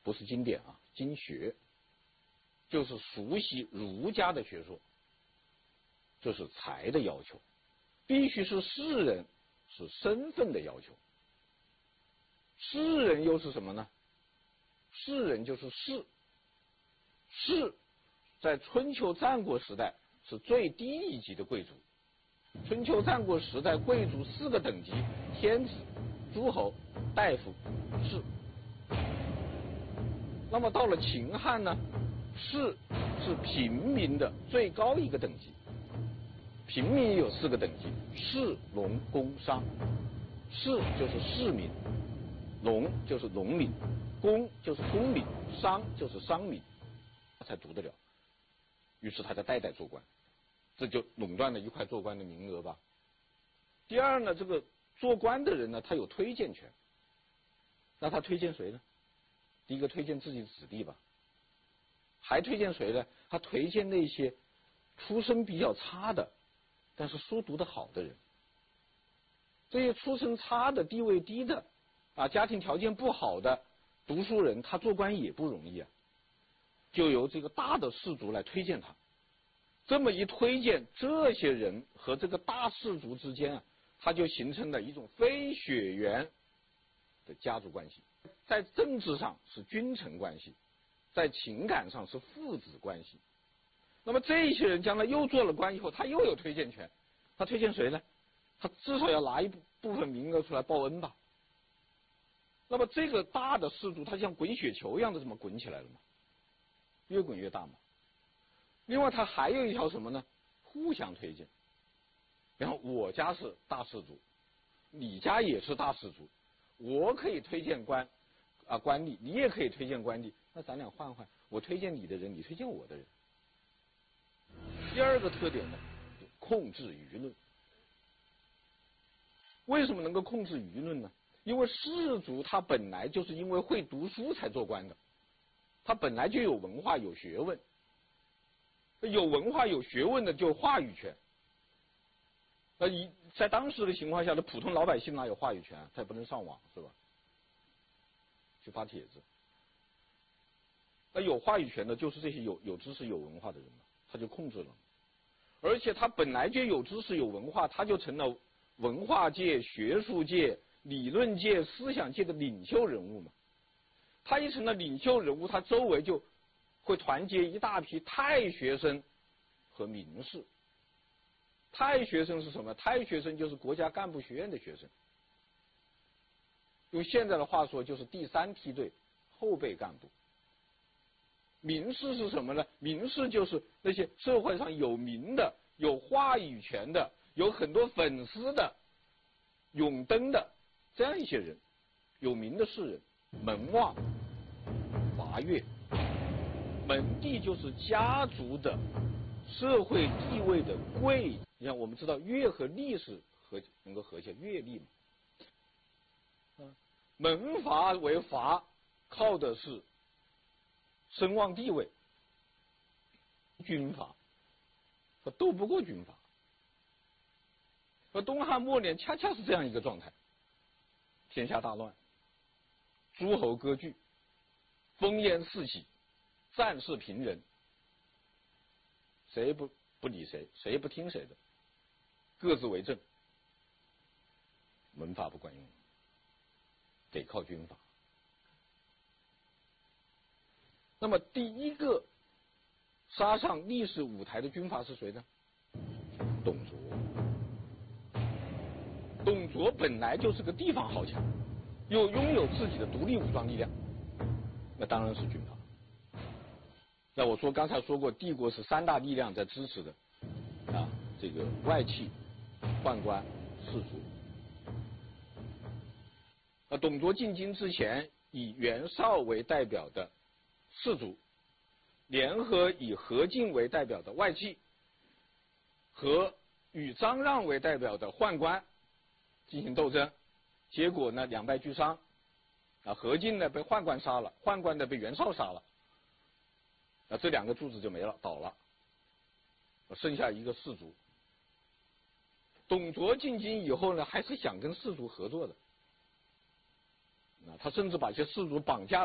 不是经典啊，经学，就是熟悉儒家的学说，这是才的要求，必须是士人，是身份的要求。士人又是什么呢？士人就是士，士在春秋战国时代是最低一级的贵族。春秋战国时代贵族4个等级：天子、诸侯、大夫、士。那么到了秦汉呢，士是平民的最高一个等级。平民也有4个等级：士、农、工、商。士就是市民，农就是农民，工就是公民，商就是商民，他才读得了。于是他就代代做官，这就垄断了一块做官的名额吧。第二呢，这个做官的人呢，他有推荐权。那他推荐谁呢？第一个推荐自己的子弟吧，还推荐谁呢？他推荐那些出身比较差的，但是书读得好的人。这些出身差的、地位低的啊，家庭条件不好的读书人，他做官也不容易啊。就由这个大的士族来推荐他。这么一推荐，这些人和这个大士族之间啊，他就形成了一种非血缘的家族关系。在政治上是君臣关系，在情感上是父子关系。那么这些人将来又做了官以后，他又有推荐权。他推荐谁呢？他至少要拿一部分名额出来报恩吧。那么这个大的士族，他像滚雪球一样的这么滚起来了嘛，越滚越大嘛。另外，他还有一条什么呢？互相推荐。然后我家是大士族，你家也是大士族，我可以推荐官吏，你也可以推荐官吏，那咱俩换换，我推荐你的人，你推荐我的人。第二个特点呢，控制舆论。为什么能够控制舆论呢？因为士族他本来就是因为会读书才做官的，他本来就有文化有学问，有文化有学问的就有话语权。在当时的情况下的普通老百姓哪有话语权？他也不能上网是吧？去发帖子。有话语权的就是这些有知识有文化的人嘛，他就控制了。而且他本来就有知识有文化，他就成了文化界、学术界、理论界、思想界的领袖人物嘛。他一成了领袖人物，他周围就会团结一大批太学生和名士。太学生是什么？太学生就是国家干部学院的学生，用现在的话说就是第3梯队后备干部。名士是什么呢？名士就是那些社会上有名的、有话语权的、有很多粉丝的、永登的这样一些人，有名的士人。门望、阀阅，门第就是家族的社会地位的贵。你看，我们知道乐和吏是能够合起来，乐吏嘛。门阀为阀，靠的是声望地位。军阀他斗不过军阀。而东汉末年恰恰是这样一个状态，天下大乱，诸侯割据，烽烟四起，战事频仍，谁不理谁，谁也不听谁的，各自为政。门阀不管用，得靠军阀。那么第一个杀上历史舞台的军阀是谁呢？董卓。董卓本来就是个地方豪强，又拥有自己的独立武装力量，那当然是军阀。那我刚才说过，帝国是3大力量在支持的这个外戚、宦官、士族。董卓进京之前，以袁绍为代表的士族，联合以何进为代表的外戚，和与张让为代表的宦官进行斗争，结果呢两败俱伤。何进呢被宦官杀了，宦官呢被袁绍杀了。这2个柱子就没了，倒了，剩下一个士族。董卓进京以后呢，还是想跟士族合作的。他甚至把一些士族绑架